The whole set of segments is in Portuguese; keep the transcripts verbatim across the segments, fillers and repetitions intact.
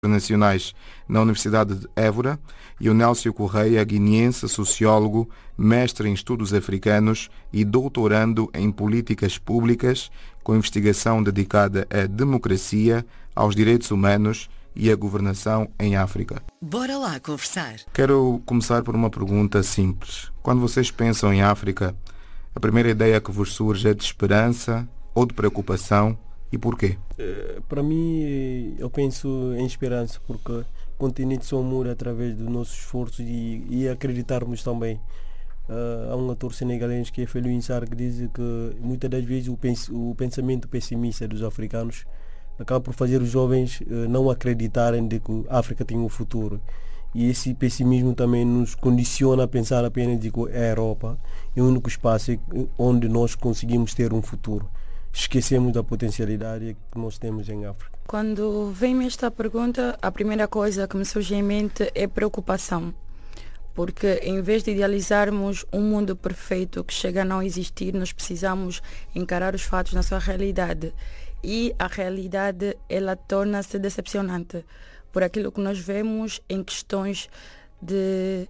internacionais na Universidade de Évora, e o Nélcio Correia, guineense, sociólogo, mestre em estudos africanos e doutorando em políticas públicas, com investigação dedicada à democracia, aos direitos humanos e à governação em África. Bora lá conversar. Quero começar por uma pergunta simples. Quando vocês pensam em África, a primeira ideia que vos surge é de esperança ou de preocupação, e porquê? Uh, para mim, eu penso em esperança, porque o continente só muda através dos nossos esforços e, e acreditarmos também. Uh, há um ator senegalês que é Felwine Sarr, que diz que muitas das vezes o, pens- o pensamento pessimista dos africanos acaba por fazer os jovens uh, não acreditarem de que a África tem um futuro. E esse pessimismo também nos condiciona a pensar apenas de que a Europa é o único espaço onde nós conseguimos ter um futuro. Esquecemos da potencialidade que nós temos em África. Quando vem-me esta pergunta, a primeira coisa que me surge em mente é preocupação. Porque em vez de idealizarmos um mundo perfeito que chega a não existir, nós precisamos encarar os fatos na sua realidade. E a realidade, ela torna-se decepcionante por aquilo que nós vemos em questões de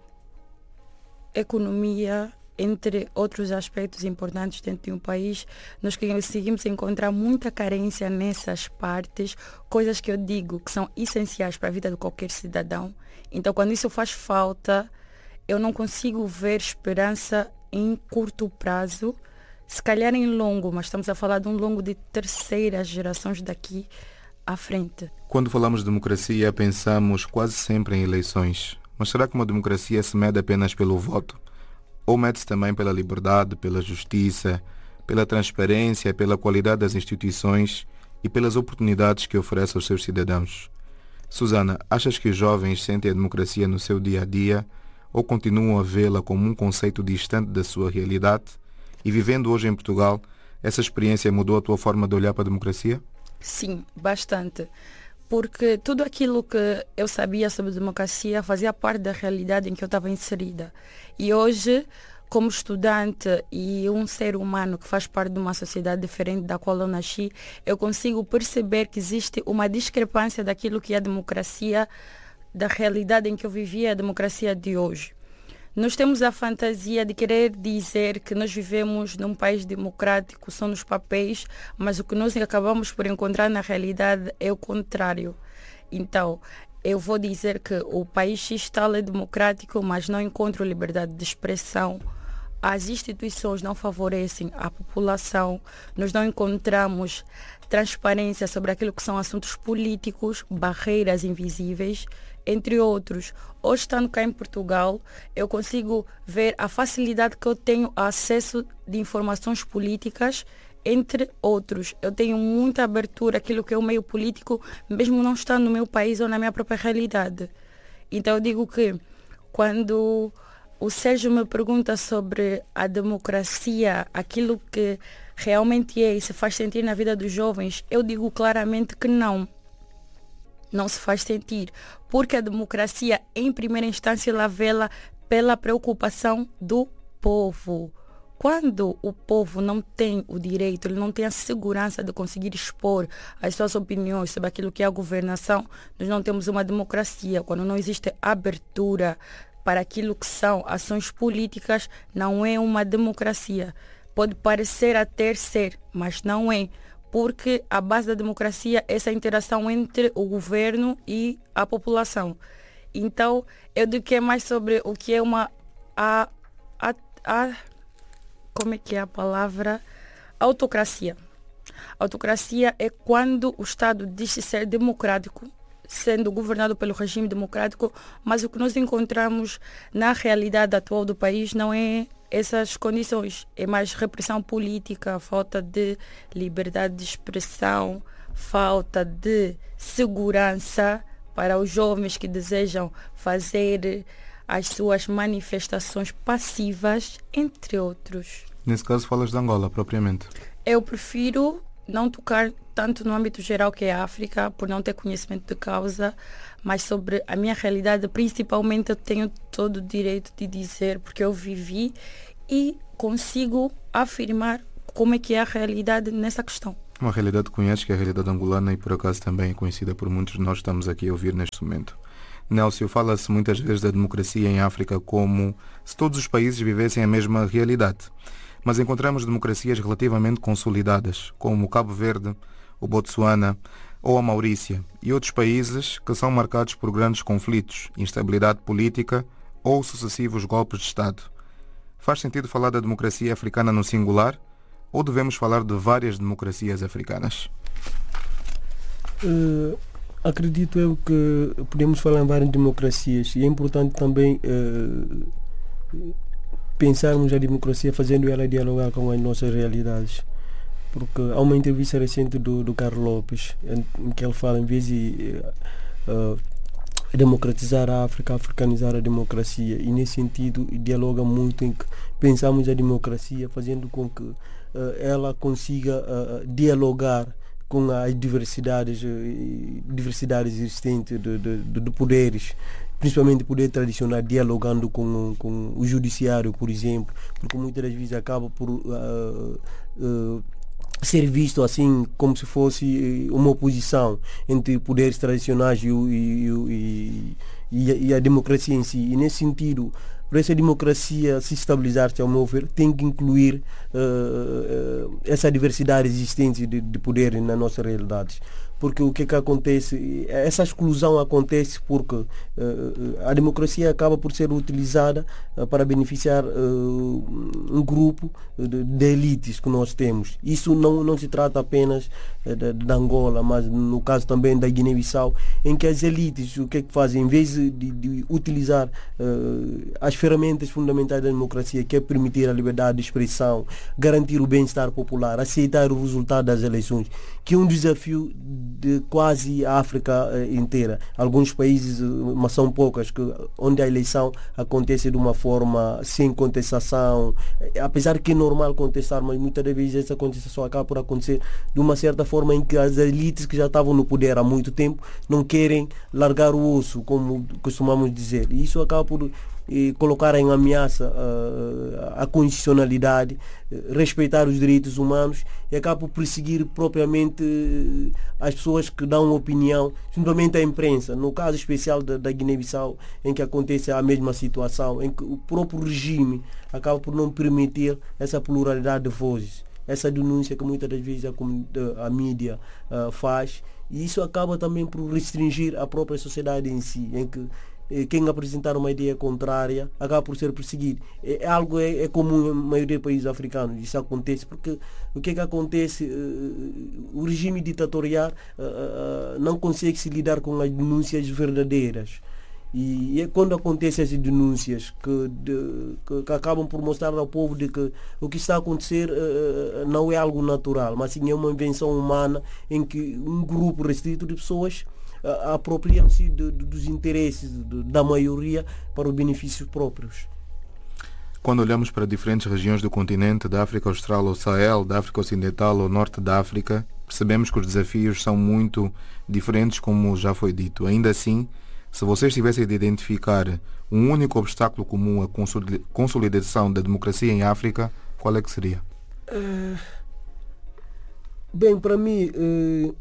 economia, entre outros aspectos importantes dentro de um país. Nós conseguimos encontrar muita carência nessas partes, coisas que eu digo que são essenciais para a vida de qualquer cidadão. Então, quando isso faz falta, eu não consigo ver esperança em curto prazo, se calhar em longo, mas estamos a falar de um longo de terceiras gerações daqui à frente. Quando falamos de democracia, pensamos quase sempre em eleições. Mas será que uma democracia se mede apenas pelo voto? Ou mede-se também pela liberdade, pela justiça, pela transparência, pela qualidade das instituições e pelas oportunidades que oferece aos seus cidadãos? Susana, achas que os jovens sentem a democracia no seu dia a dia ou continuam a vê-la como um conceito distante da sua realidade? E vivendo hoje em Portugal, essa experiência mudou a tua forma de olhar para a democracia? Sim, bastante. Porque tudo aquilo que eu sabia sobre democracia fazia parte da realidade em que eu estava inserida. E hoje, como estudante e um ser humano que faz parte de uma sociedade diferente da qual eu nasci, eu consigo perceber que existe uma discrepância daquilo que é a democracia, da realidade em que eu vivia, a democracia de hoje. Nós temos a fantasia de querer dizer que nós vivemos num país democrático só nos papéis, mas o que nós acabamos por encontrar na realidade é o contrário. Então, eu vou dizer que o país X tal é democrático, mas não encontro liberdade de expressão. As instituições não favorecem a população, nós não encontramos transparência sobre aquilo que são assuntos políticos, barreiras invisíveis, entre outros. Hoje, estando cá em Portugal, eu consigo ver a facilidade que eu tenho a acesso de informações políticas, entre outros. Eu tenho muita abertura àquilo que é o meio político, mesmo não estando no meu país ou na minha própria realidade. Então, eu digo que quando o Sérgio me pergunta sobre a democracia, aquilo que realmente é e se faz sentir na vida dos jovens, eu digo claramente que não. Não se faz sentir, porque a democracia, em primeira instância, ela vela pela preocupação do povo. Quando o povo não tem o direito, ele não tem a segurança de conseguir expor as suas opiniões sobre aquilo que é a governação, nós não temos uma democracia. Quando não existe abertura para aquilo que são ações políticas, não é uma democracia. Pode parecer até ser, mas não é. Porque a base da democracia é essa interação entre o governo e a população. Então, eu digo que é mais sobre o que é uma... A, a, a, como é que é a palavra? Autocracia. Autocracia é quando o Estado diz ser democrático, sendo governado pelo regime democrático, mas o que nós encontramos na realidade atual do país não é essas condições. É mais repressão política, falta de liberdade de expressão, falta de segurança para os jovens que desejam fazer as suas manifestações passivas, entre outros. Nesse caso falas de Angola, propriamente. Eu prefiro não tocar tanto no âmbito geral que é a África, por não ter conhecimento de causa, mas sobre a minha realidade, principalmente, eu tenho todo o direito de dizer, porque eu vivi e consigo afirmar como é que é a realidade nessa questão. Uma realidade que conheces, que é a realidade angolana e por acaso também é conhecida por muitos de nós que estamos aqui a ouvir neste momento. Nélcio, fala-se muitas vezes da democracia em África como se todos os países vivessem a mesma realidade. Mas encontramos democracias relativamente consolidadas, como o Cabo Verde, o Botsuana ou a Maurícia, e outros países que são marcados por grandes conflitos, instabilidade política ou sucessivos golpes de Estado. Faz sentido falar da democracia africana no singular ou devemos falar de várias democracias africanas? Uh, acredito eu que podemos falar em várias democracias e é importante também uh, pensarmos a democracia fazendo ela dialogar com as nossas realidades. Porque há uma entrevista recente do, do Carlos Lopes em, em que ele fala, em vez de uh, democratizar a África, africanizar a democracia, e nesse sentido dialoga muito em que pensamos a democracia fazendo com que uh, ela consiga uh, dialogar com as diversidades, uh, diversidades existentes de, de, de, de poderes, principalmente o poder tradicional, dialogando com, com o judiciário, por exemplo, porque muitas das vezes acaba por uh, uh, ser visto assim como se fosse uma oposição entre poderes tradicionais e, e, e, e, e a democracia em si. E nesse sentido, para essa democracia se estabilizar-se, ao meu ver, tem que incluir uh, uh, essa diversidade existente de, de poderes nas nossas realidades. Porque o que, que acontece? Essa exclusão acontece porque uh, a democracia acaba por ser utilizada uh, para beneficiar uh, um grupo de, de elites que nós temos. Isso não, não se trata apenas uh, de, de Angola, mas no caso também da Guiné-Bissau, em que as elites, o que é que fazem? Em vez de, de utilizar uh, as ferramentas fundamentais da democracia, que é permitir a liberdade de expressão, garantir o bem-estar popular, aceitar o resultado das eleições, que é um desafio de quase a África eh, inteira. Alguns países, mas são poucas, que, onde a eleição acontece de uma forma sem contestação, apesar que é normal contestar, mas muitas vezes essa contestação acaba por acontecer de uma certa forma em que as elites que já estavam no poder há muito tempo não querem largar o osso, como costumamos dizer. E isso acaba por e colocar em ameaça uh, a constitucionalidade, uh, respeitar os direitos humanos e acaba por perseguir propriamente uh, as pessoas que dão opinião, simplesmente a imprensa. No caso especial da, da Guiné-Bissau, em que acontece a mesma situação, em que o próprio regime acaba por não permitir essa pluralidade de vozes, essa denúncia que muitas das vezes a, a mídia uh, faz, e isso acaba também por restringir a própria sociedade em si, em que quem apresentar uma ideia contrária acaba por ser perseguido. É, é algo é, é comum na maioria dos países africanos. Isso acontece porque o que é que acontece? Uh, o regime ditatorial uh, uh, não consegue se lidar com as denúncias verdadeiras. E é quando acontecem essas denúncias que, de, que, que acabam por mostrar ao povo de que o que está a acontecer uh, não é algo natural, mas sim é uma invenção humana em que um grupo restrito de pessoas apropriam-se de, de, dos interesses de, da maioria para os benefícios próprios. Quando olhamos para diferentes regiões do continente, da África Austral ao Sahel, da África Ocidental ao Norte da África, percebemos que os desafios são muito diferentes, como já foi dito. Ainda assim, se vocês tivessem de identificar um único obstáculo comum à consolidação da democracia em África, qual é que seria? Uh, bem, para mim... Uh,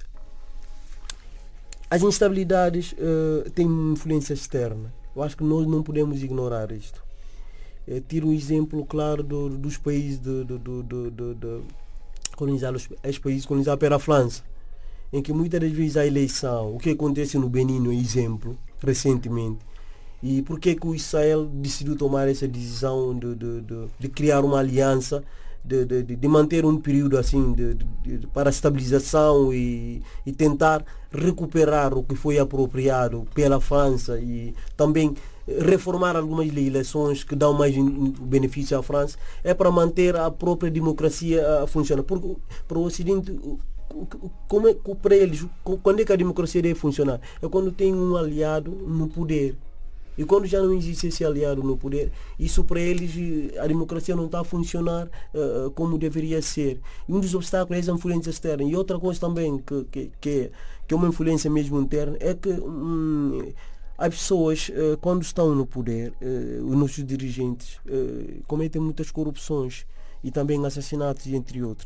As instabilidades uh, têm uma influência externa. Eu acho que nós não podemos ignorar isto. Eu tiro um exemplo claro do, dos países de, de, de, de, de, de colonizados, ex-países colonizados pela França, em que muitas das vezes a eleição, o que acontece no Benin, é exemplo, recentemente. E por que que o Israel decidiu tomar essa decisão de, de, de, de criar uma aliança, De, de, de manter um período assim de, de, de, para estabilização e, e tentar recuperar o que foi apropriado pela França e também reformar algumas legislações que dão mais benefício à França, é para manter a própria democracia a funcionar. Porque para o Ocidente, como é, para eles, quando é que a democracia deve funcionar? É quando tem um aliado no poder. E quando já não existe esse aliado no poder, isso para eles, a democracia não está a funcionar uh, como deveria ser. E um dos obstáculos é essa influência externa. E outra coisa também que, que, que, que é uma influência mesmo interna, é que hum, as pessoas, uh, quando estão no poder, uh, os nossos dirigentes uh, cometem muitas corrupções e também assassinatos, entre outros.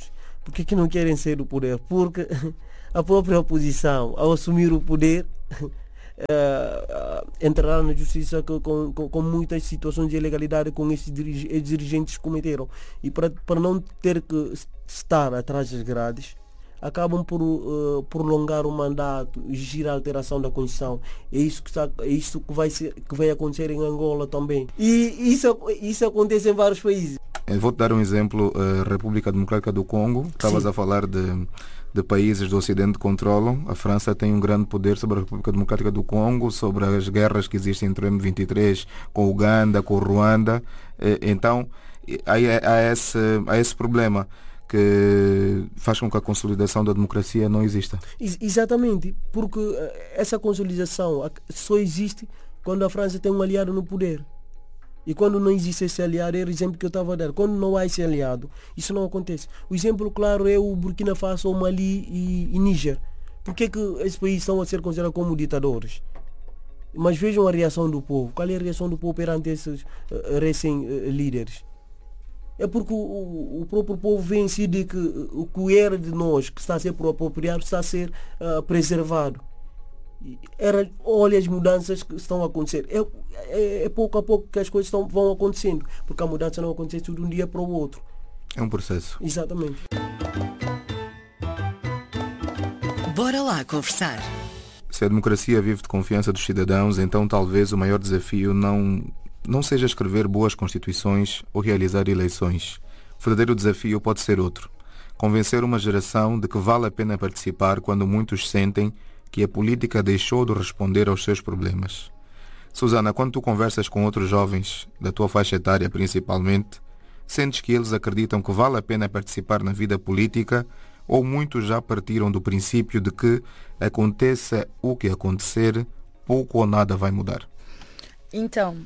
Por que, que não querem sair do poder? Porque a própria oposição, ao assumir o poder, uh, entrará na justiça com, com, com muitas situações de ilegalidade com esses dirigentes cometeram. E para, para não ter que estar atrás das grades, acabam por uh, prolongar o mandato, exigir a alteração da Constituição. É isso que, está, é isso que, vai, ser, que vai acontecer em Angola também. E isso, isso acontece em vários países. Eu vou-te dar um exemplo, a República Democrática do Congo. Estavas a falar de, de países do Ocidente que controlam. A França tem um grande poder sobre a República Democrática do Congo, sobre as guerras que existem entre o M vinte e três, com Uganda, com Ruanda. Então, há, há, esse, há esse problema que faz com que a consolidação da democracia não exista. Exatamente, porque essa consolidação só existe quando a França tem um aliado no poder. E quando não existe esse aliado, é o exemplo que eu estava a dar. Quando não há esse aliado, isso não acontece. O exemplo claro é o Burkina Faso, o Mali e, e Níger. Por que que esses países estão a ser considerados como ditadores? Mas vejam a reação do povo. Qual é a reação do povo perante esses uh, recém-líderes? É porque o, o próprio povo vê de que o que era de nós, que está a ser apropriado, está a ser uh, preservado. Era, olha as mudanças que estão a acontecer. É, é, é pouco a pouco que as coisas estão, vão acontecendo, porque a mudança não acontece de um dia para o outro. É um processo. Exatamente. Bora lá conversar. Se a democracia vive de confiança dos cidadãos, então talvez o maior desafio não, não seja escrever boas constituições ou realizar eleições. O verdadeiro desafio pode ser outro. Convencer uma geração de que vale a pena participar quando muitos sentem que a política deixou de responder aos seus problemas. Susana, quando tu conversas com outros jovens, da tua faixa etária principalmente, sentes que eles acreditam que vale a pena participar na vida política ou muitos já partiram do princípio de que aconteça o que acontecer, pouco ou nada vai mudar? Então,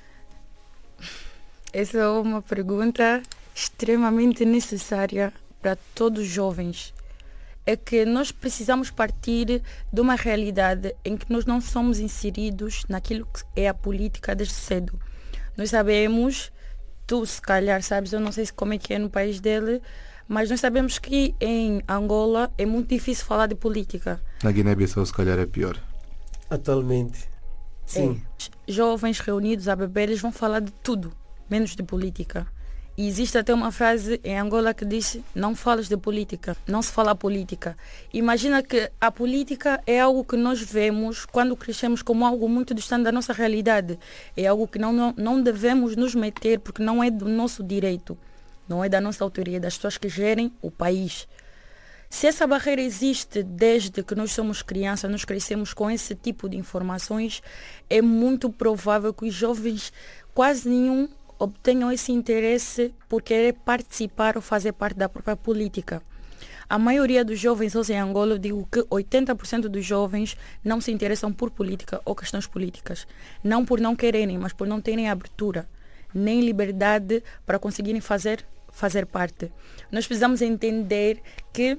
essa é uma pergunta extremamente necessária para todos os jovens. É que nós precisamos partir de uma realidade em que nós não somos inseridos naquilo que é a política desde cedo. Nós sabemos, tu se calhar sabes, eu não sei como é que é no país dele, mas nós sabemos que em Angola é muito difícil falar de política. Na Guiné-Bissau se calhar é pior. Atualmente, sim. É. Jovens reunidos a beber, eles vão falar de tudo, menos de política. E existe até uma frase em Angola que diz: não falas de política, não se fala política. Imagina que a política é algo que nós vemos quando crescemos como algo muito distante da nossa realidade. É algo que não, não, não devemos nos meter porque não é do nosso direito, não é da nossa autoria, das pessoas que gerem o país. Se essa barreira existe desde que nós somos crianças, nós crescemos com esse tipo de informações, é muito provável que os jovens, quase nenhum, obtenham esse interesse por querer participar ou fazer parte da própria política. A maioria dos jovens hoje em Angola, eu digo que oitenta por cento dos jovens não se interessam por política ou questões políticas. Não por não quererem, mas por não terem abertura, nem liberdade para conseguirem fazer, fazer parte. Nós precisamos entender que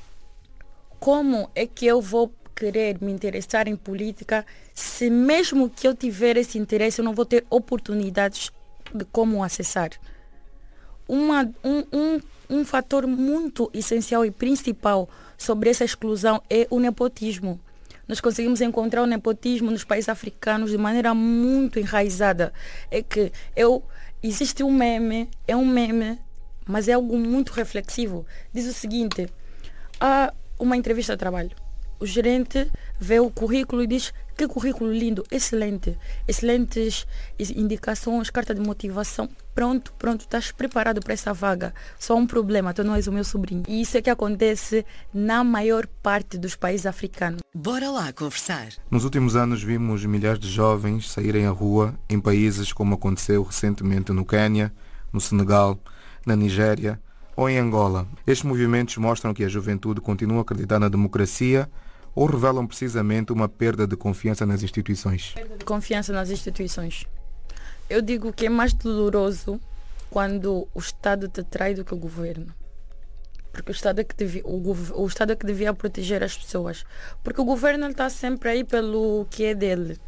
como é que eu vou querer me interessar em política se mesmo que eu tiver esse interesse eu não vou ter oportunidades de como acessar. Uma, um, um, um fator muito essencial e principal sobre essa exclusão é o nepotismo. Nós conseguimos encontrar o nepotismo nos países africanos de maneira muito enraizada. É que eu, existe um meme, é um meme, mas é algo muito reflexivo. Diz o seguinte: há uma entrevista de trabalho. O gerente vê o currículo e diz: que currículo lindo, excelente, excelentes indicações, carta de motivação, pronto, pronto, estás preparado para essa vaga. Só um problema, tu não és o meu sobrinho. E isso é que acontece na maior parte dos países africanos. Bora lá conversar. Nos últimos anos vimos milhares de jovens saírem à rua em países como aconteceu recentemente no Quênia, no Senegal, na Nigéria ou em Angola. Estes movimentos mostram que a juventude continua a acreditar na democracia ou revelam precisamente uma perda de confiança nas instituições? Perda de confiança nas instituições. Eu digo que é mais doloroso quando o Estado te trai do que o governo. Porque o Estado é que devia, o, o Estado é que devia proteger as pessoas. Porque o governo está sempre aí pelo que é dele.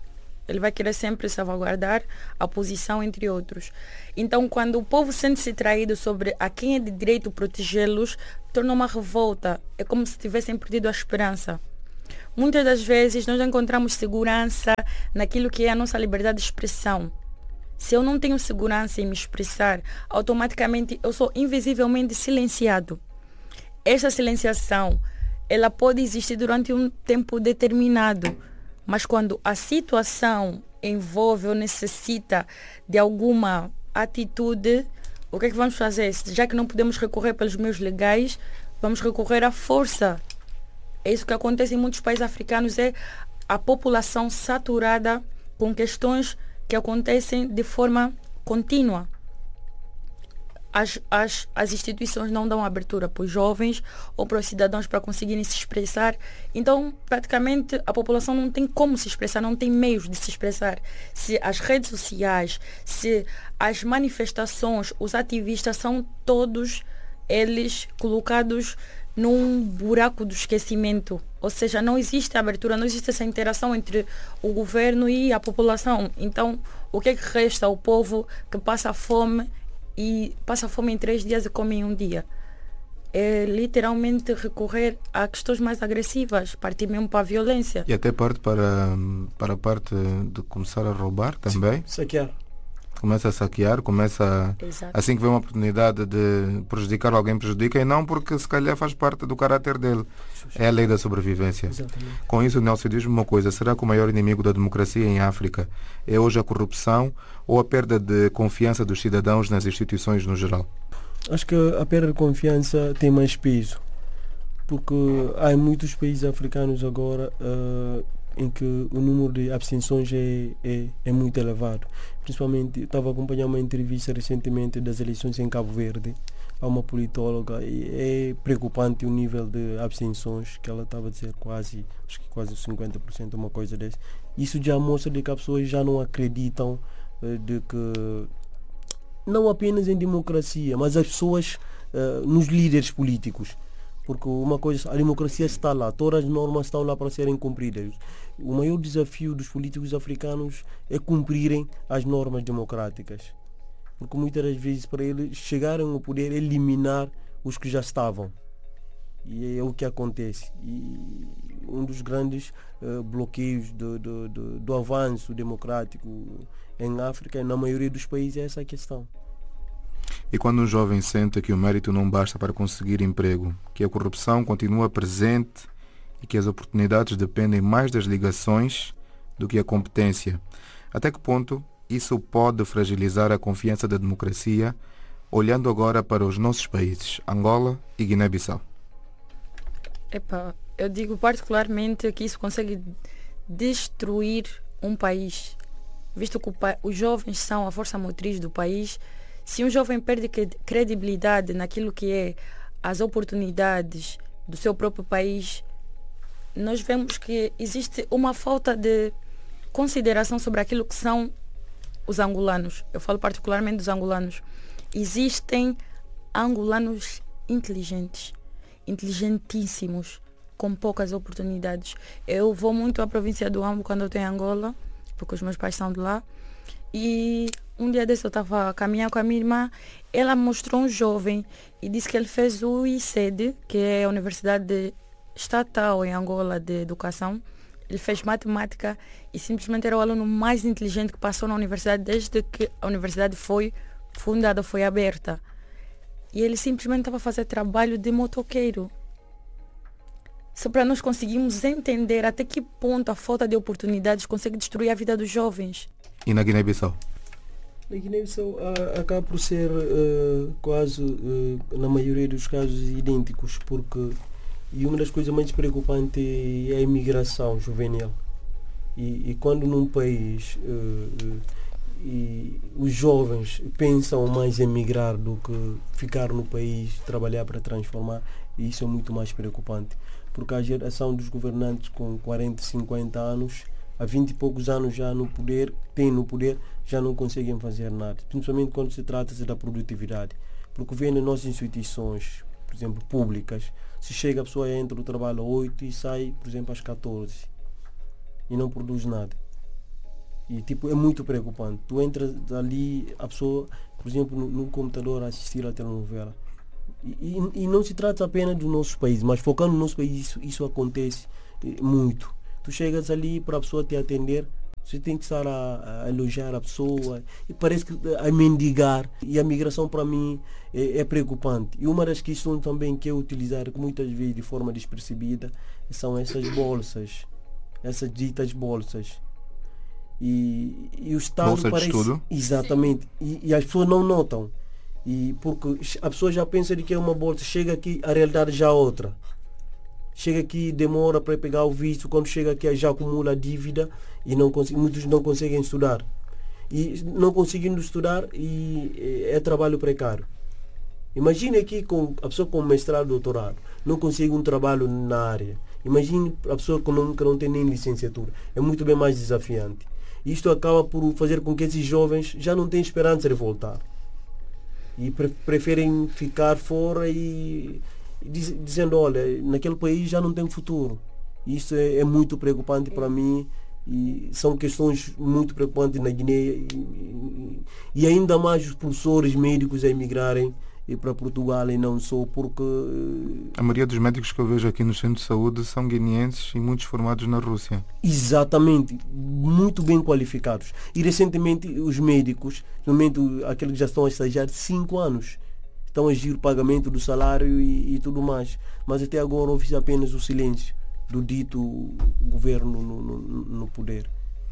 Ele vai querer sempre salvaguardar a posição entre outros. Então, quando o povo sente-se traído sobre a quem é de direito protegê-los, torna uma revolta. É como se tivessem perdido a esperança. Muitas das vezes nós encontramos segurança naquilo que é a nossa liberdade de expressão. Se eu não tenho segurança em me expressar, automaticamente eu sou invisivelmente silenciado. Esta silenciação, ela pode existir durante um tempo determinado, mas quando a situação envolve ou necessita de alguma atitude, o que é que vamos fazer? Já que não podemos recorrer pelos meios legais, vamos recorrer à força. É isso que acontece em muitos países africanos, é a população saturada com questões que acontecem de forma contínua. As, as, as instituições não dão abertura para os jovens ou para os cidadãos para conseguirem se expressar. Então, praticamente, a população não tem como se expressar, não tem meios de se expressar. Se as redes sociais, se as manifestações, os ativistas são todos eles colocados num buraco do esquecimento. Ou seja, não existe abertura, não existe essa interação entre o governo e a população. Então, o que é que resta ao povo que passa fome e passa fome em três dias e come em um dia? É literalmente recorrer a questões mais agressivas, partir mesmo para a violência. E até parte para, para a parte de começar a roubar também. Saquear. Começa a saquear, começa Exato. assim que vê uma oportunidade de prejudicar alguém, prejudica, e não porque se calhar faz parte do caráter dele. É a lei da sobrevivência. Exatamente. Com isso, Nelson, diz-me uma coisa: será que o maior inimigo da democracia em África é hoje a corrupção ou a perda de confiança dos cidadãos nas instituições no geral? Acho que a perda de confiança tem mais peso, porque há muitos países africanos agora uh, em que o número de abstenções é, é, é muito elevado. Principalmente, eu estava a acompanhar uma entrevista recentemente das eleições em Cabo Verde a uma politóloga, e é preocupante o nível de abstenções, que ela estava a dizer quase, acho que quase cinquenta por cento, uma coisa dessa. Isso já mostra de que as pessoas já não acreditam uh, de que, não apenas em democracia, mas as pessoas uh, nos líderes políticos. Porque uma coisa, a democracia está lá, todas as normas estão lá para serem cumpridas. O maior desafio dos políticos africanos é cumprirem as normas democráticas. Porque muitas das vezes para eles chegarem ao poder é eliminar os que já estavam. E é o que acontece. E um dos grandes uh, bloqueios do, do, do, do avanço democrático em África, na maioria dos países, é essa a questão. E quando um jovem sente que o mérito não basta para conseguir emprego, que a corrupção continua presente e que as oportunidades dependem mais das ligações do que a competência, até que ponto isso pode fragilizar a confiança da democracia, olhando agora para os nossos países, Angola e Guiné-Bissau? Epa, eu digo particularmente que isso consegue destruir um país, visto que o pa- os jovens são a força motriz do país. Se um jovem perde credibilidade naquilo que é as oportunidades do seu próprio país, nós vemos que existe uma falta de consideração sobre aquilo que são os angolanos. Eu falo particularmente dos angolanos. Existem angolanos inteligentes, inteligentíssimos, com poucas oportunidades. Eu vou muito à província do Ambo quando eu estou em Angola, porque os meus pais são de lá. E um dia desse eu estava a caminhar com a minha irmã, ela mostrou um jovem e disse que ele fez o I C E D, que é a Universidade Estatal em Angola de Educação. Ele fez matemática e simplesmente era o aluno mais inteligente que passou na universidade desde que a universidade foi fundada, foi aberta. E ele simplesmente estava a fazer trabalho de motoqueiro. Só para nós conseguirmos entender até que ponto a falta de oportunidades consegue destruir a vida dos jovens. E na Guiné-Bissau? Na Guiné-Bissau uh, acaba por ser uh, quase, uh, na maioria dos casos, idênticos, porque e uma das coisas mais preocupantes é a imigração juvenil. E, e quando num país uh, uh, e os jovens pensam mais em migrar do que ficar no país, trabalhar para transformar, e isso é muito mais preocupante. Porque a geração dos governantes com quarenta, cinquenta anos, há vinte e poucos anos já no poder, têm no poder, já não conseguem fazer nada. Principalmente quando se trata da produtividade. Porque vem nas nossas instituições, por exemplo, públicas, se chega a pessoa entra no trabalho às oito e sai, por exemplo, às catorze. E não produz nada. E tipo, é muito preocupante. Tu entras ali, a pessoa, por exemplo, no, no computador a assistir a telenovela. E, e, e não se trata apenas dos nossos países, mas focando no nosso país, isso, isso acontece eh, muito. Tu chegas ali para a pessoa te atender, você tem que estar a, a elogiar a pessoa e parece que a mendigar. E a migração para mim é, é preocupante. E uma das questões também que é utilizada muitas vezes de forma despercebida são essas bolsas, essas ditas bolsas. E, e o Estado Bolsa parece... de estudo? Exatamente. E, e as pessoas não notam. E porque a pessoa já pensa de que é uma bolsa, chega aqui, a realidade já é outra. Chega aqui, demora para pegar o visto, quando chega aqui já acumula a dívida e não consegue, muitos não conseguem estudar. E não conseguindo estudar e é trabalho precário. Imagine aqui com a pessoa com mestrado, doutorado, não consegue um trabalho na área. Imagine a pessoa que não, que não tem nem licenciatura. É muito bem mais desafiante. Isto acaba por fazer com que esses jovens já não tenham esperança de voltar. E pre preferem ficar fora e, e diz, dizendo, olha, naquele país já não tem futuro. Isso é, é muito preocupante para mim e são questões muito preocupantes na Guiné e, e, e ainda mais os professores médicos a emigrarem para Portugal e não só porque... A maioria dos médicos que eu vejo aqui no centro de saúde são guineenses e muitos formados na Rússia. Exatamente, muito bem qualificados. E recentemente os médicos, no momento aqueles que já estão a estagiar cinco anos, estão a agir o pagamento do salário e, e tudo mais. Mas até agora houve apenas o silêncio do dito governo no, no, no poder.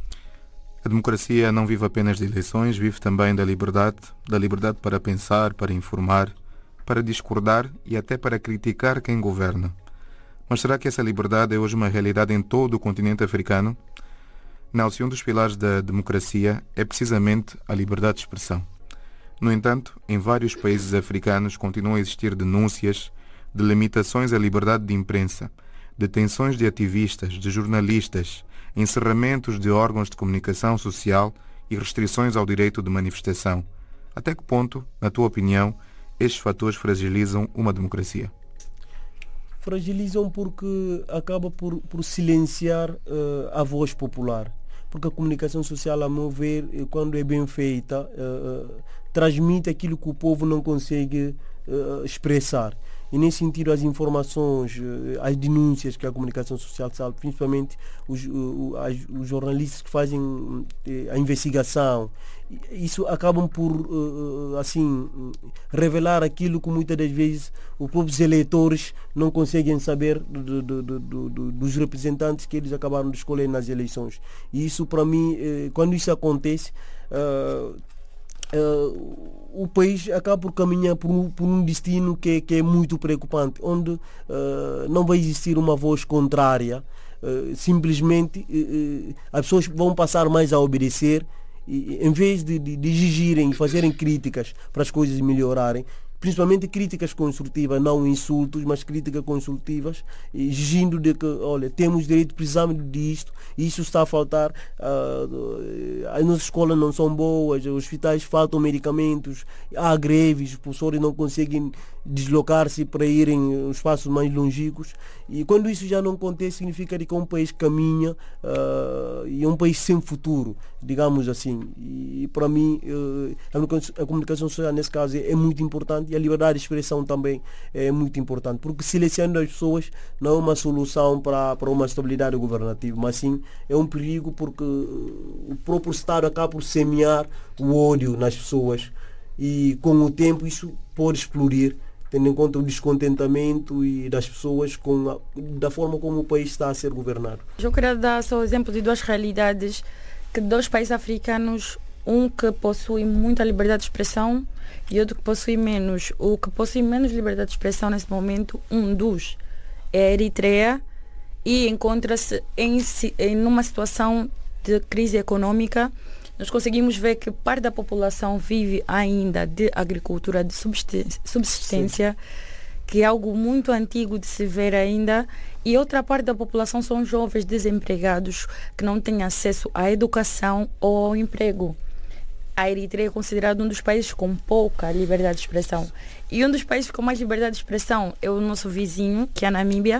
A democracia não vive apenas de eleições, vive também da liberdade, da liberdade para pensar, para informar, para discordar e até para criticar quem governa. Mas será que essa liberdade é hoje uma realidade em todo o continente africano? Nelson, um dos pilares da democracia é precisamente a liberdade de expressão. No entanto, em vários países africanos continuam a existir denúncias de limitações à liberdade de imprensa, detenções de ativistas, de jornalistas, encerramentos de órgãos de comunicação social e restrições ao direito de manifestação. Até que ponto, na tua opinião, estes fatores fragilizam uma democracia? Fragilizam porque acaba por, por silenciar uh, a voz popular. Porque a comunicação social, a meu ver, quando é bem feita, uh, uh, transmite aquilo que o povo não consegue uh, expressar. E nesse sentido as informações, as denúncias que a comunicação social sabe, principalmente os, os, os jornalistas que fazem a investigação, isso acabam por assim revelar aquilo que muitas das vezes os próprios eleitores não conseguem saber do, do, do, do, dos representantes que eles acabaram de escolher nas eleições. E isso para mim, quando isso acontece, uh, uh, o país acaba por caminhar por um, por um destino que, que é muito preocupante, onde uh, não vai existir uma voz contrária, uh, simplesmente uh, as pessoas vão passar mais a obedecer, e, em vez de, de, de exigirem e fazerem críticas para as coisas melhorarem, principalmente críticas construtivas, não insultos, mas críticas construtivas, exigindo de que, olha, temos direito, precisamos disto, isso está a faltar, uh, as nossas escolas não são boas, os hospitais faltam medicamentos, há greves, os professores não conseguem deslocar-se para irem em espaços mais longínquos, e quando isso já não acontece, significa que é um país que caminha uh, e é um país sem futuro, digamos assim. E para mim uh, a comunicação social nesse caso é, é muito importante, e a liberdade de expressão também é muito importante, porque silenciando as pessoas não é uma solução para, para uma estabilidade governativa, mas sim é um perigo, porque o próprio Estado acaba por semear o ódio nas pessoas e com o tempo isso pode explodir, tendo em conta o descontentamento e das pessoas com a, da forma como o país está a ser governado. Eu queria dar só o exemplo de duas realidades, que dois países africanos, um que possui muita liberdade de expressão e outro que possui menos. O que possui menos liberdade de expressão nesse momento, um dos, é a Eritreia, e encontra-se em, em uma situação de crise econômica. Nós conseguimos ver que parte da população vive ainda de agricultura de subsistência, Sim. que é algo muito antigo de se ver ainda, e outra parte da população são jovens desempregados que não têm acesso à educação ou ao emprego. A Eritreia é considerada um dos países com pouca liberdade de expressão. E um dos países com mais liberdade de expressão é o nosso vizinho, que é a Namíbia,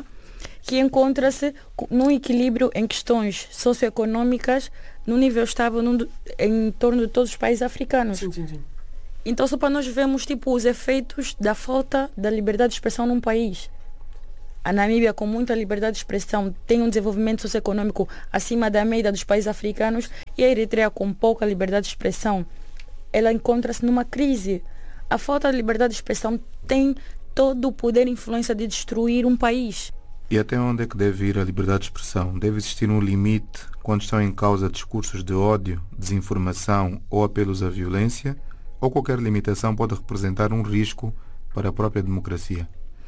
que encontra-se num equilíbrio em questões socioeconômicas no nível estável num, em torno de todos os países africanos. Sim, sim, sim. Então só para nós vermos tipo, os efeitos da falta da liberdade de expressão num país. A Namíbia, com muita liberdade de expressão, tem um desenvolvimento socioeconômico acima da média dos países africanos, e a Eritreia, com pouca liberdade de expressão, ela encontra-se numa crise. A falta de liberdade de expressão tem todo o poder e influência de destruir um país. E até onde é que deve ir a liberdade de expressão? Deve existir um limite quando estão em causa discursos de ódio, desinformação ou apelos à violência? Ou qualquer limitação pode representar um risco para a própria democracia?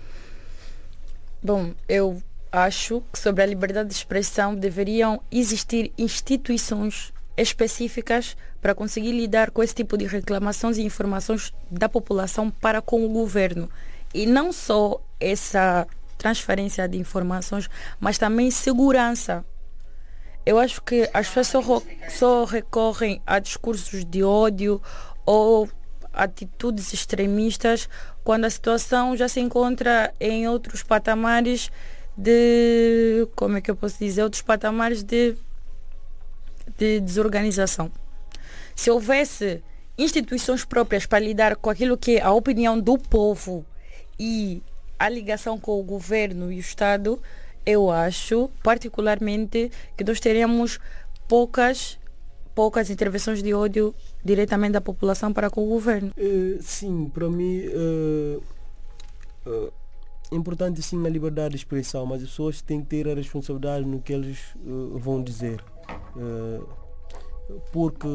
Bom, eu acho que sobre a liberdade de expressão deveriam existir instituições específicas para conseguir lidar com esse tipo de reclamações e informações da população para com o governo. E não só essa transferência de informações, mas também segurança. Eu acho que as pessoas só, só recorrem a discursos de ódio ou atitudes extremistas quando a situação já se encontra em outros patamares de, como é que eu posso dizer, outros patamares de, de desorganização. Se houvesse instituições próprias para lidar com aquilo que é a opinião do povo e a ligação com o governo e o Estado, eu acho particularmente que nós teremos poucas poucas intervenções de ódio diretamente da população para com o governo. Uh, sim, para mim uh, uh, é importante sim a liberdade de expressão, mas as pessoas têm que ter a responsabilidade no que eles uh, vão dizer. Uh, porque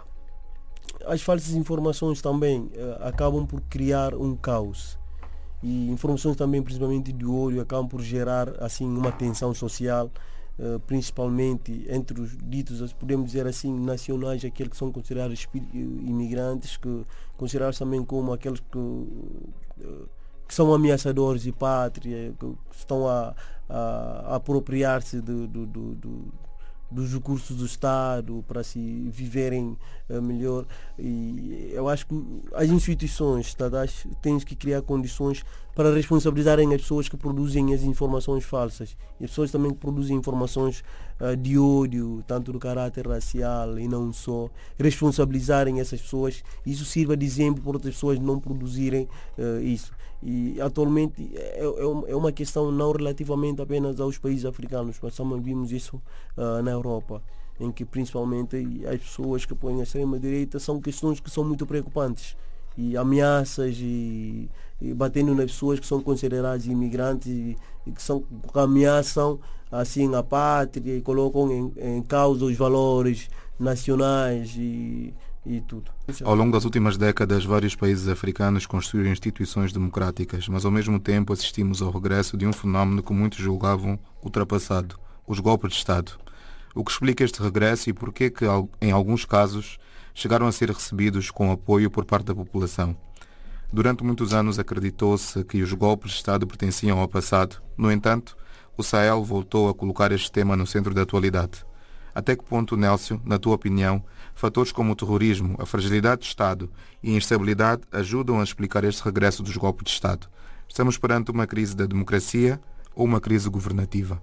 as falsas informações também uh, acabam por criar um caos. E informações também, principalmente de ódio, acabam por gerar assim uma tensão social, uh, principalmente entre os ditos, podemos dizer assim, nacionais, aqueles que são considerados imigrantes, que considerados também como aqueles que, uh, que são ameaçadores de pátria, que estão a, a, a apropriar-se do, do, do, do dos recursos do Estado para se viverem uh, melhor. E eu acho que as instituições estatais têm que criar condições para responsabilizarem as pessoas que produzem as informações falsas e as pessoas também que produzem informações uh, de ódio, tanto do caráter racial e não só, responsabilizarem essas pessoas. Isso sirva de exemplo para outras pessoas não produzirem uh, isso. E atualmente é, é uma questão não relativamente apenas aos países africanos, mas também vimos isso uh, na Europa, em que principalmente as pessoas que põem a extrema-direita são questões que são muito preocupantes, e ameaças e, e batendo nas pessoas que são consideradas imigrantes e, e que, são, que ameaçam assim a pátria e colocam em, em causa os valores nacionais e e tudo. Ao longo das últimas décadas, vários países africanos construíram instituições democráticas, mas ao mesmo tempo assistimos ao regresso de um fenómeno que muitos julgavam ultrapassado, os golpes de Estado. O que explica este regresso e porquê que, em alguns casos, chegaram a ser recebidos com apoio por parte da população? Durante muitos anos acreditou-se que os golpes de Estado pertenciam ao passado. No entanto, o Sahel voltou a colocar este tema no centro da atualidade. Até que ponto, Nélcio, na tua opinião, fatores como o terrorismo, a fragilidade do Estado e a instabilidade ajudam a explicar este regresso dos golpes de Estado? Estamos perante uma crise da democracia ou uma crise governativa?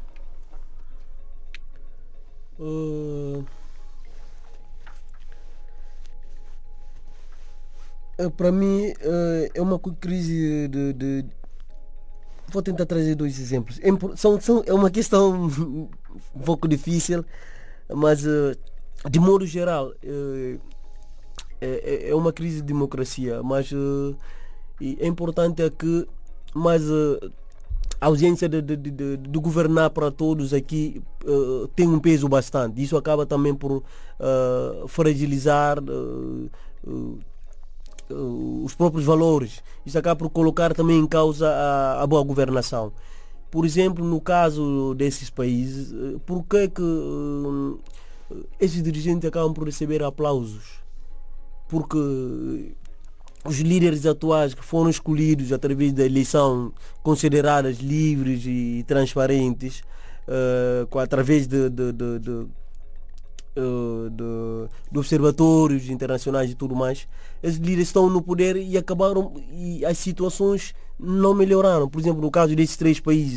Uh, para mim uh, é uma crise de, de... Vou tentar trazer dois exemplos. É, são, são, é uma questão um pouco difícil, mas uh, de modo geral uh, é, é uma crise de democracia, mas uh, é importante é que mas, uh, a ausência de, de, de, de governar para todos aqui uh, tem um peso bastante. Isso acaba também por uh, fragilizar uh, uh, uh, os próprios valores. Isso acaba por colocar também em causa a, a boa governação. Por exemplo, no caso desses países, por que que uh, esses dirigentes acabam por receber aplausos? Porque os líderes atuais que foram escolhidos através da eleição, consideradas livres e transparentes, uh, através de, de, de, de, uh, de, de observatórios internacionais e tudo mais, esses líderes estão no poder e acabaram, e as situações não melhoraram. Por exemplo, no caso desses três países,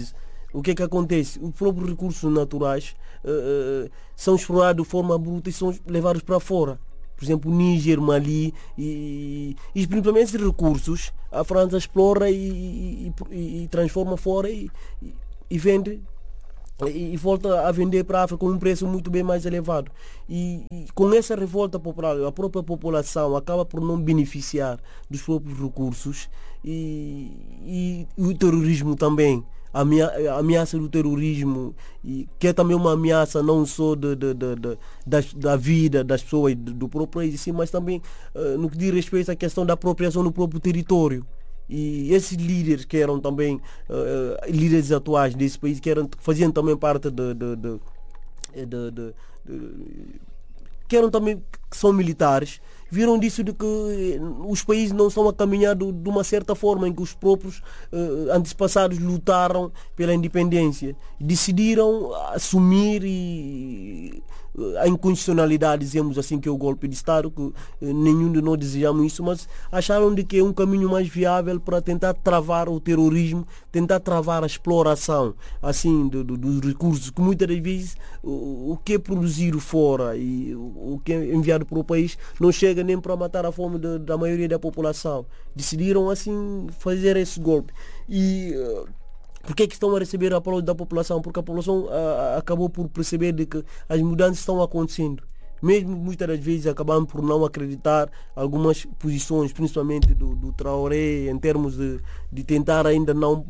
o que é que acontece? Os próprios recursos naturais uh, são explorados de forma bruta e são levados para fora. Por exemplo, Níger, Mali e, e principalmente esses recursos a França explora e, e, e transforma fora e, e, e vende e, e volta a vender para a África com um preço muito bem mais elevado. E, e com essa revolta popular, a própria população acaba por não beneficiar dos próprios recursos e, e, e o terrorismo também. A ameaça do terrorismo, que é também uma ameaça não só de, de, de, de, da, da vida das pessoas do próprio país, sim, mas também uh, no que diz respeito à questão da apropriação do próprio território. E esses líderes que eram também uh, líderes atuais desse país, que eram, faziam também parte de, de, de, de, de, de que eram também que são militares, viram disso de que os países não estão a caminhar de, de uma certa forma em que os próprios uh, antepassados lutaram pela independência. Decidiram assumir e, uh, a inconstitucionalidade, dizemos assim, que é o golpe de Estado, que uh, nenhum de nós desejamos isso, mas acharam de que é um caminho mais viável para tentar travar o terrorismo, tentar travar a exploração assim, do, do, dos recursos, que muitas das vezes uh, o que é produzido fora e uh, o que é enviado para o país não chega nem para matar a fome de, da maioria da população. Decidiram assim fazer esse golpe. E uh, por que é que estão a receber apoio da população? Porque a população uh, acabou por perceber de que as mudanças estão acontecendo. Mesmo muitas das vezes acabam por não acreditar algumas posições, principalmente do, do Traoré, em termos de, de tentar ainda não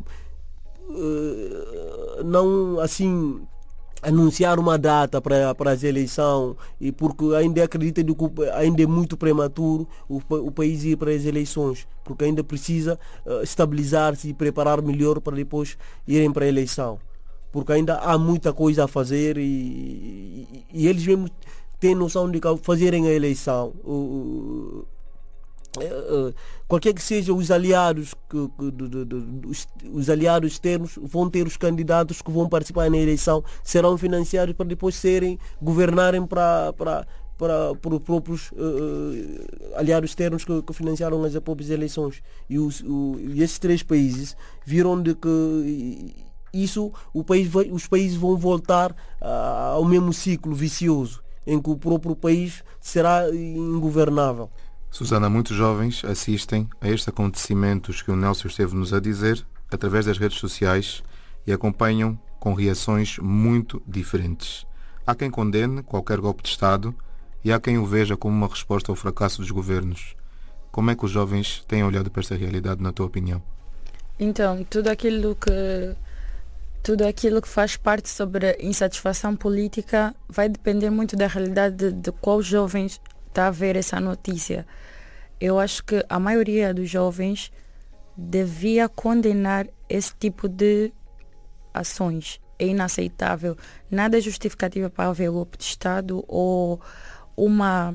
uh, não assim anunciar uma data para, para as eleições, e porque ainda acredita que ainda é muito prematuro o, o país ir para as eleições, porque ainda precisa uh, estabilizar-se e preparar melhor para depois irem para a eleição, porque ainda há muita coisa a fazer e, e, e eles mesmos têm noção de que ao fazerem a eleição uh, Uh, qualquer que seja os aliados que, que, de, de, de, os, os aliados externos vão ter os candidatos que vão participar na eleição, serão financiados para depois serem governarem para para para, para os próprios uh, aliados externos que, que financiaram as próprias eleições. E, os, o, e esses três países viram de que isso o país vai, os países vão voltar uh, ao mesmo ciclo vicioso em que o próprio país será ingovernável. Susana, muitos jovens assistem a estes acontecimentos que o Nelson esteve-nos a dizer através das redes sociais e acompanham com reações muito diferentes. Há quem condene qualquer golpe de Estado e há quem o veja como uma resposta ao fracasso dos governos. Como é que os jovens têm olhado para esta realidade, na tua opinião? Então, tudo aquilo que, tudo aquilo que faz parte sobre insatisfação política vai depender muito da realidade de, de qual jovens está a ver essa notícia. Eu acho que a maioria dos jovens devia condenar esse tipo de ações. É inaceitável. Nada é justificativa para haver golpe de Estado ou uma,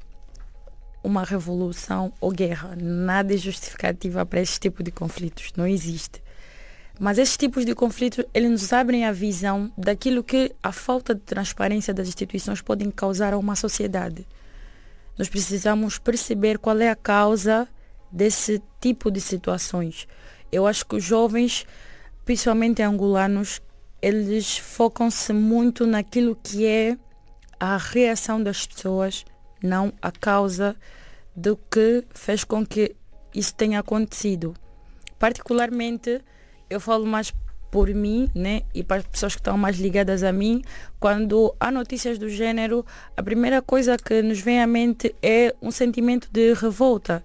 uma revolução ou guerra. Nada é justificativa para esse tipo de conflitos. Não existe. Mas esses tipos de conflitos, eles nos abrem a visão daquilo que a falta de transparência das instituições podem causar a uma sociedade. Nós precisamos perceber qual é a causa desse tipo de situações. Eu acho que os jovens, principalmente angolanos, eles focam-se muito naquilo que é a reação das pessoas, não a causa do que fez com que isso tenha acontecido. Particularmente, eu falo mais por mim, né, e para as pessoas que estão mais ligadas a mim, quando há notícias do género, a primeira coisa que nos vem à mente é um sentimento de revolta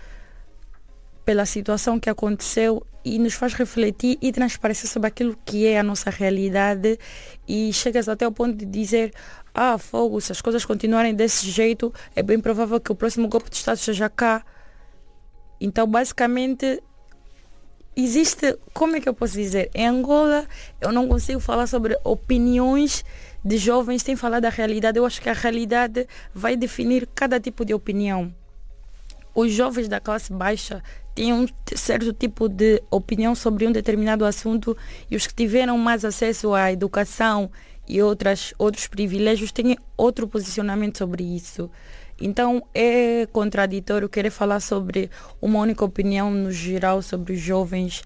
pela situação que aconteceu e nos faz refletir e transparecer sobre aquilo que é a nossa realidade, e chegas até o ponto de dizer: ah, fogo, se as coisas continuarem desse jeito, é bem provável que o próximo golpe de Estado esteja cá. Então, basicamente, existe, como é que eu posso dizer? Em Angola, eu não consigo falar sobre opiniões de jovens sem falar da realidade. Eu acho que a realidade vai definir cada tipo de opinião. Os jovens da classe baixa têm um certo tipo de opinião sobre um determinado assunto, e os que tiveram mais acesso à educação e outras, outros privilégios têm outro posicionamento sobre isso. Então é contraditório querer falar sobre uma única opinião no geral sobre os jovens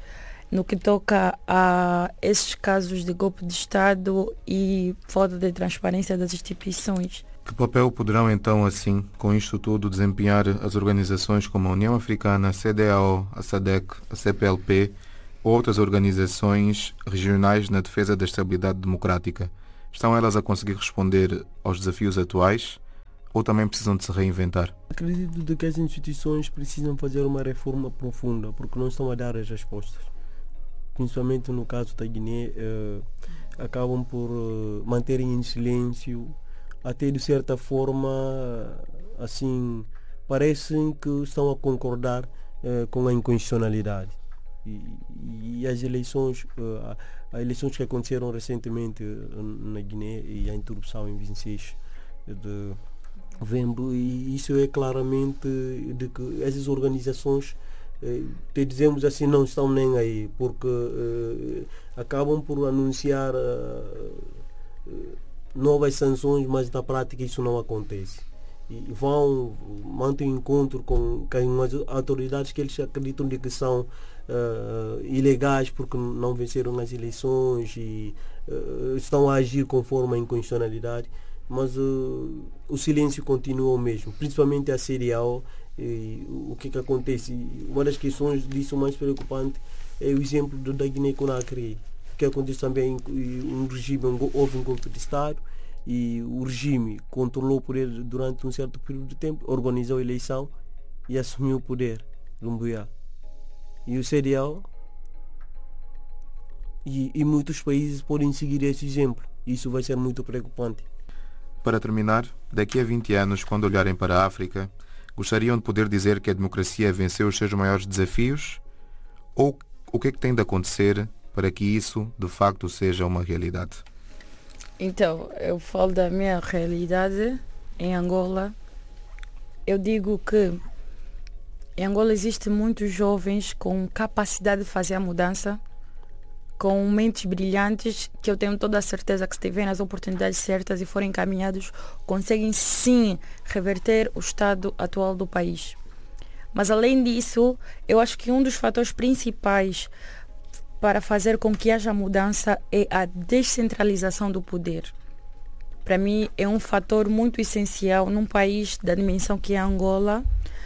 no que toca a esses casos de golpe de Estado e falta de transparência das instituições. Que papel poderão então, assim, com isto tudo, desempenhar as organizações como a União Africana, a C D A O, a SADC, a C P L P ou outras organizações regionais na defesa da estabilidade democrática? Estão elas a conseguir responder aos desafios atuais ou também precisam de se reinventar? Acredito de que as instituições precisam fazer uma reforma profunda porque não estão a dar as respostas. Principalmente no caso da Guiné, eh, acabam por eh, manterem em silêncio, até de certa forma, assim, parecem que estão a concordar eh, com a inconstitucionalidade. E, e as eleições, eh, as eleições que aconteceram recentemente na Guiné e a interrupção em vinte e seis de novembro, e isso é claramente de que essas organizações, eh, te dizemos assim, não estão nem aí, porque eh, acabam por anunciar eh, novas sanções, mas na prática isso não acontece. E vão, mantêm encontro com, com as autoridades que eles acreditam de que são uh, ilegais porque não venceram as eleições e uh, estão a agir conforme a inconstitucionalidade, mas uh, o silêncio continua o mesmo, principalmente a C D A O. E o que que acontece? Uma das questões disso mais preocupante é o exemplo da Guiné-Conakry, que acontece também um regime, houve um golpe de Estado e o regime controlou o poder durante um certo período de tempo, organizou a eleição e assumiu o poder, Lumbuya. E o C D A O e, e muitos países podem seguir esse exemplo. Isso vai ser muito preocupante. Para terminar, daqui a vinte anos, quando olharem para a África, gostariam de poder dizer que a democracia venceu os seus maiores desafios? Ou o que é que tem de acontecer para que isso, de facto, seja uma realidade? Então, eu falo da minha realidade em Angola. Eu digo que em Angola existem muitos jovens com capacidade de fazer a mudança, com mentes brilhantes, que eu tenho toda a certeza que se tiverem as oportunidades certas e forem encaminhados, conseguem sim reverter o estado atual do país. Mas além disso, eu acho que um dos fatores principais para fazer com que haja mudança é a descentralização do poder. Para mim é um fator muito essencial num país da dimensão que é Angola,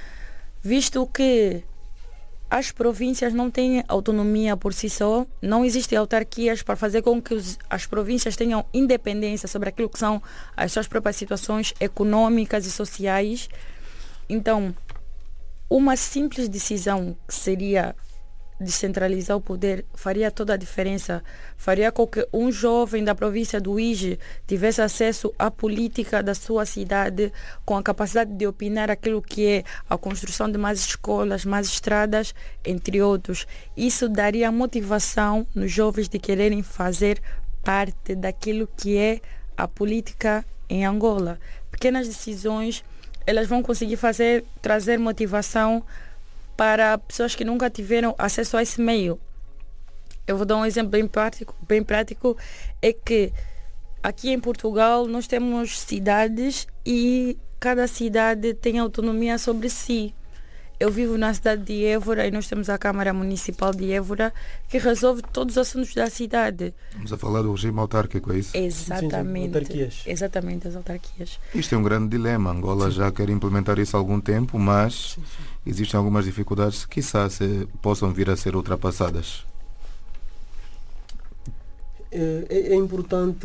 visto que as províncias não têm autonomia por si só, não existem autarquias para fazer com que os, as províncias tenham independência sobre aquilo que são as suas próprias situações econômicas e sociais. Então, uma simples decisão que seria descentralizar o poder faria toda a diferença, faria com que um jovem da província do Ige tivesse acesso à política da sua cidade, com a capacidade de opinar aquilo que é a construção de mais escolas, mais estradas, entre outros. Isso daria motivação nos jovens de quererem fazer parte daquilo que é a política em Angola. Pequenas decisões, elas vão conseguir fazer, trazer motivação para pessoas que nunca tiveram acesso a esse meio. Eu vou dar um exemplo bem prático, bem prático, é que aqui em Portugal nós temos cidades e cada cidade tem autonomia sobre si. Eu vivo na cidade de Évora e nós temos a Câmara Municipal de Évora que resolve todos os assuntos da cidade. Estamos a falar do regime autárquico, é isso? Exatamente. Sim, sim, autarquias. Exatamente, as autarquias. Isto é um grande dilema. Angola sim. já quer implementar isso há algum tempo, mas sim, sim. existem algumas dificuldades que quizá se possam vir a ser ultrapassadas. É, é importante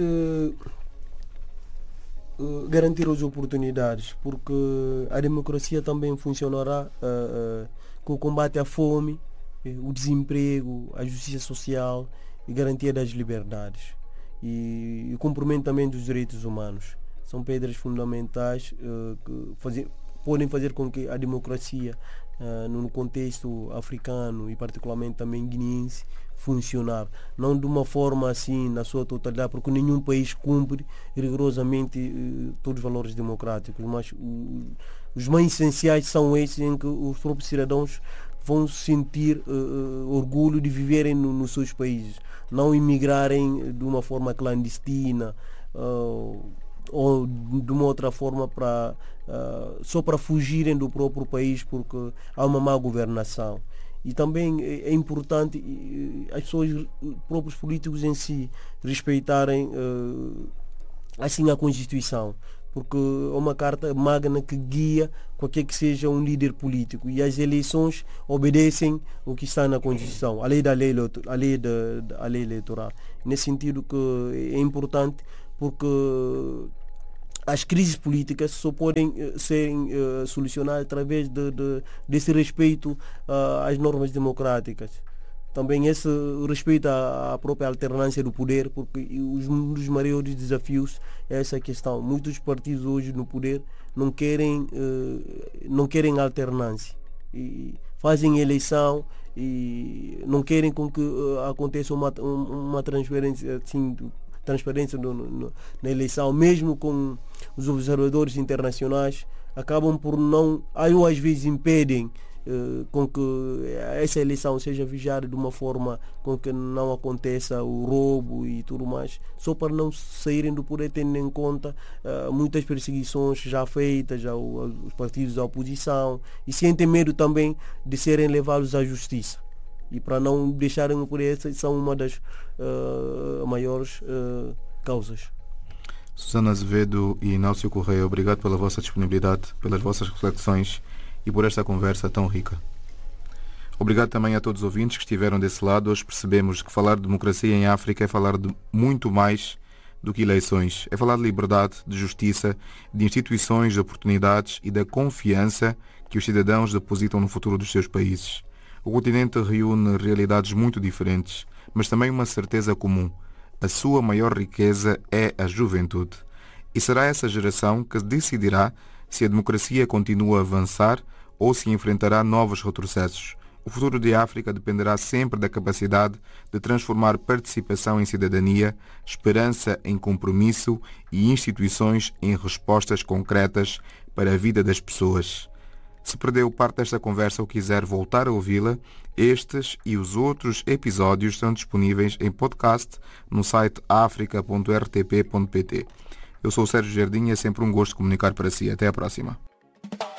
garantir as oportunidades, porque a democracia também funcionará uh, uh, com o combate à fome, uh, o desemprego, a justiça social e garantia das liberdades e o cumprimento também dos direitos humanos. São pedras fundamentais uh, que fazer, podem fazer com que a democracia uh, no contexto africano e particularmente também guineense funcionar, não de uma forma assim na sua totalidade, porque nenhum país cumpre rigorosamente uh, todos os valores democráticos, mas uh, os mais essenciais são esses em que os próprios cidadãos vão sentir uh, orgulho de viverem no, nos seus países, não imigrarem de uma forma clandestina uh, ou de uma outra forma para uh, só para fugirem do próprio país porque há uma má governação. E também é importante as pessoas, os próprios políticos em si, respeitarem assim a Constituição, porque é uma carta magna que guia qualquer que seja um líder político, e as eleições obedecem o que está na Constituição, a lei da lei, a lei, da, a lei eleitoral. Nesse sentido que é importante, porque as crises políticas só podem uh, ser uh, solucionadas através de, de, desse respeito uh, às normas democráticas. Também esse respeito à, à própria alternância do poder, porque os, um dos maiores desafios é essa questão. Muitos partidos hoje no poder não querem, uh, não querem alternância. E fazem eleição e não querem com que uh, aconteça uma, uma transferência assim, transparência no, no, na eleição, mesmo com os observadores internacionais, acabam por não, ou às vezes impedem eh, com que essa eleição seja vigiada de uma forma com que não aconteça o roubo e tudo mais, só para não saírem do poder, tendo em conta eh, muitas perseguições já feitas aos partidos da oposição, e sentem medo também de serem levados à justiça. E para não deixarem o poder, essas são uma das uh, maiores uh, causas. Susana Azevedo e Inácio Correia, obrigado pela vossa disponibilidade, pelas vossas reflexões e por esta conversa tão rica. Obrigado também a todos os ouvintes que estiveram desse lado. Hoje percebemos que falar de democracia em África é falar de muito mais do que eleições. É falar de liberdade, de justiça, de instituições, de oportunidades e da confiança que os cidadãos depositam no futuro dos seus países. O continente reúne realidades muito diferentes, mas também uma certeza comum. A sua maior riqueza é a juventude. E será essa geração que decidirá se a democracia continua a avançar ou se enfrentará novos retrocessos. O futuro de África dependerá sempre da capacidade de transformar participação em cidadania, esperança em compromisso e instituições em respostas concretas para a vida das pessoas. Se perdeu parte desta conversa ou quiser voltar a ouvi-la, estes e os outros episódios estão disponíveis em podcast no site africa ponto r t p ponto p t. Eu sou o Sérgio Jardim e é sempre um gosto comunicar para si. Até a próxima.